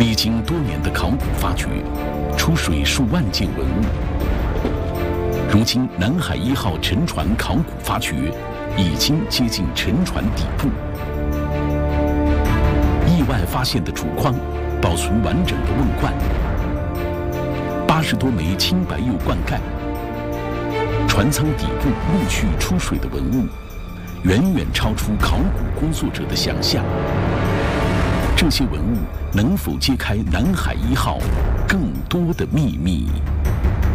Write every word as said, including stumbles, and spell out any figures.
历经多年的考古发掘，出水数万件文物。如今，南海一号沉船考古发掘已经接近沉船底部。意外发现的主框保存完整的瓮罐，八十多枚青白釉罐盖。船舱底部陆续出水的文物，远远超出考古工作者的想象。这些文物能否揭开南海一号更多的秘密？